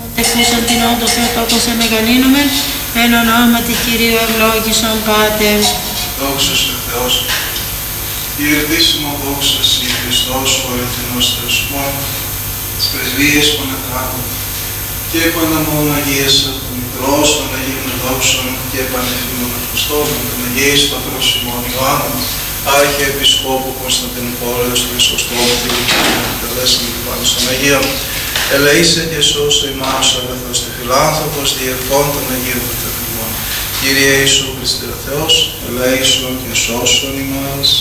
Εκούσαν την όντω Θεοτόκο σε μεγαλύνομεν, εν ονόματι Κυρίου ευλόγησον Πάτερ. Δόξα σε Θεός. Ιερδίσιμο δόξα σε Χριστός, ο αληθινός Θεός μόνο, τις πρεσβείες των Εκράτων και επαναμόν αγίασα των Μητρός των Αγίων Δόξων και επανεφήμων Αποστόλων των Αγίης Πατρός ημών Ιωάννου, Άρχε Επισκόπου Κωνσταντινούπολεως του Χρυσοστόμου Θεού και καλέσαμε και πάνω στον Αγίον. Ελεήσε και σώσε ημάς ο αγαθός και φιλάνθρωπος, διευχών των Αγίων Πατρών ημών. Κύριε Ιησού Χριστέ ο Θεός, ελεήσον και σώσον ημάς.